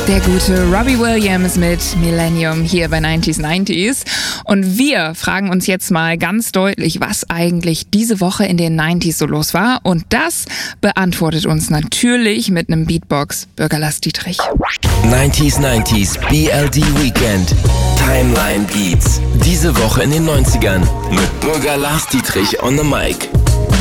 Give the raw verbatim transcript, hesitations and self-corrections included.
Der gute Robbie Williams mit Millennium hier bei neunzig neunzig. Und wir fragen uns jetzt mal ganz deutlich, was eigentlich diese Woche in den neunziger so los war. Und das beantwortet uns natürlich mit einem Beatbox Bürger Lars Dietrich. neunzig neunzig B L D Weekend. Timeline Beats. Diese Woche in den neunzigern mit Bürger Lars Dietrich on the mic.